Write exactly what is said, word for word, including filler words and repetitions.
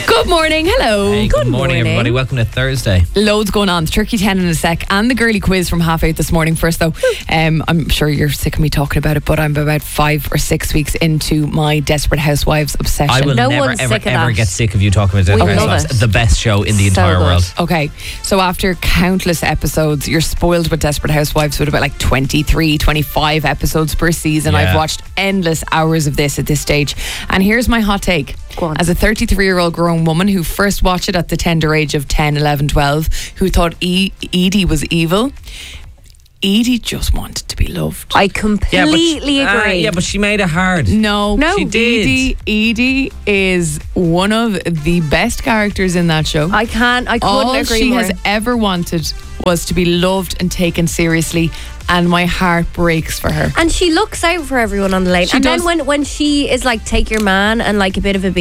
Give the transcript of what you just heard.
Good morning, hello. Hey, good, good morning, morning, everybody. Welcome to Thursday. Loads going on. The Turkey ten in a sec and the girly quiz from half eight this morning. First though, um, I'm sure you're sick of me talking about it, but I'm about five or six weeks into my Desperate Housewives obsession. I will No never, one's ever, sick of ever that. get sick of you talking about Desperate We love Housewives. it. The best show in the So entire good. world. Okay, so after countless episodes, you're spoiled with Desperate Housewives with about like twenty-three, twenty-five episodes per season. Yeah. I've watched endless hours of this at this stage. And here's my hot take. Go on. As a thirty-three-year-old grown woman who first watched it at the tender age of ten, eleven, twelve, who thought e- Edie was evil, Edie just wanted to be loved. I Yeah, but, completely uh, agree. yeah, but she made it hard. No, No. She did. Edie, Edie is one of the best characters in that show. I can't. I couldn't All agree she more. has ever wanted was to be loved and taken seriously, and my heart breaks for her. And she looks out for everyone on the lane. She and does. then when, when she is like, take your man and like a bit of a